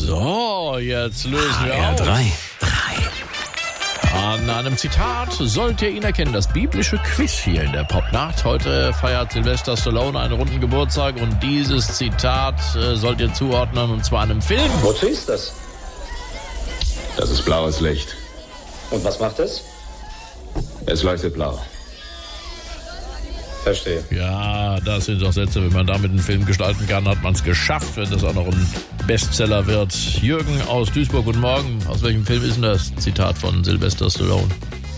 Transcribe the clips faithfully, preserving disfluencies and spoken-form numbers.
So, jetzt lösen wir auf. drei. An einem Zitat sollt ihr ihn erkennen. Das biblische Quiz hier in der Popnacht. Heute feiert Sylvester Stallone einen runden Geburtstag und dieses Zitat äh, sollt ihr zuordnen, und zwar einem Film. Wozu ist das? Das ist blaues Licht. Und was macht es? Es leuchtet blau. Verstehe. Ja, das sind doch Sätze, wenn man damit einen Film gestalten kann, hat man es geschafft, wenn das auch noch ein Bestseller wird. Jürgen aus Duisburg, guten Morgen. Aus welchem Film ist denn das Zitat von Sylvester Stallone?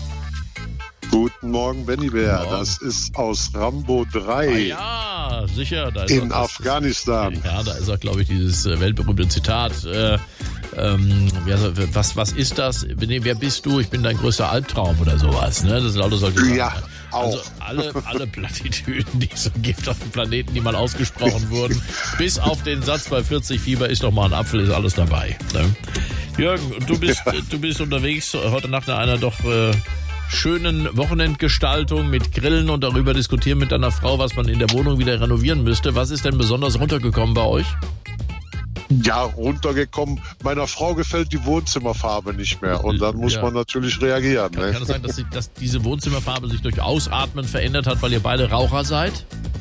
Guten Morgen, Benny Bär. Morgen. Das ist aus Rambo drei Ah, ja, sicher. Da ist in auch das, Afghanistan. Ja, da ist auch, glaube ich, dieses äh, weltberühmte Zitat. Äh, ähm, was, was ist das? Nee, wer bist du? Ich bin dein größter Albtraum oder sowas. Ne? Das sind alles solche Sachen. Ja, auch. Also alle, alle Plattitüden, die es so gibt auf dem Planeten, die mal ausgesprochen wurden, bis auf den Satz bei vierzig Fieber ist doch mal ein Apfel, ist alles dabei. Ne? Jürgen, und du bist, Ja. du bist unterwegs heute Nacht in einer doch äh, schönen Wochenendgestaltung mit Grillen und darüber diskutieren mit deiner Frau, was man in der Wohnung wieder renovieren müsste. Was ist denn besonders runtergekommen bei euch? Ja, runtergekommen. Meiner Frau gefällt die Wohnzimmerfarbe nicht mehr. Und dann muss Ja. man natürlich reagieren. Kann, Ne? kann es sein, dass, sie, dass diese Wohnzimmerfarbe sich durch Ausatmen verändert hat, weil ihr beide Raucher seid?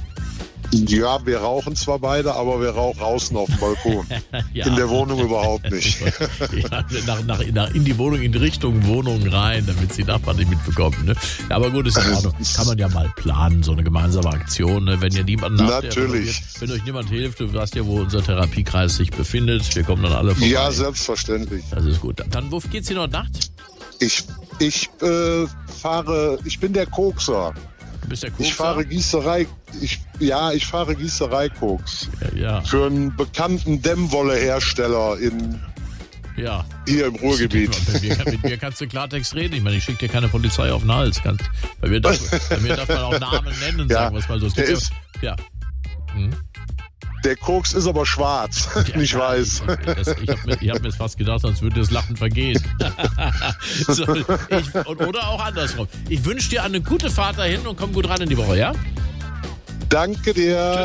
Ja, wir rauchen zwar beide, aber wir rauchen draußen auf dem Balkon. Ja. In der Wohnung überhaupt nicht. Ja, nach, nach, nach, in die Wohnung, in Richtung Wohnung rein, damit die Nachbarn nicht mitbekommen. Ne? Ja, aber gut, ist in Ordnung. Kann man ja mal planen, so eine gemeinsame Aktion. Ne? Wenn ihr niemanden habt, der Natürlich. renoviert, wenn euch niemand hilft, du weißt ja, wo unser Therapiekreis sich befindet. Wir kommen dann alle vorbei. Ja, selbstverständlich. Das ist gut. Dann, wo geht's hier noch Nacht? Ich, ich äh, fahre, ich bin der Kokser. Du bist der Ich Kokser? fahre Gießerei, ich, ja, ich fahre Gießerei-Koks. Ja, ja, Für einen bekannten Dämmwollehersteller in, ja. hier im Ruhrgebiet. Mit mir, mit mir kannst du Klartext reden. Ich meine, ich schicke dir keine Polizei auf den Hals. Kannst, bei, mir darf, bei mir darf man auch Namen nennen, Ja, sagen wir es mal so. Es der gibt ist- ja, ja. Hm? Der Koks ist aber schwarz, Ja, nicht ja, weiß. Ich, das, ich habe mir, ich hab mir jetzt fast gedacht, sonst würde das Lachen vergehen. So, ich, und, oder auch andersrum. Ich wünsche dir eine gute Fahrt dahin und komm gut rein in die Woche, ja? Danke dir.